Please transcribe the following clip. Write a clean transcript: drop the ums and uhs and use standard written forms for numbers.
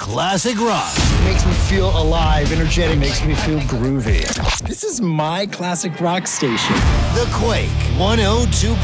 classic rock. Makes me feel alive, energetic, makes me feel groovy. This is my classic rock station. The Quake 102.7.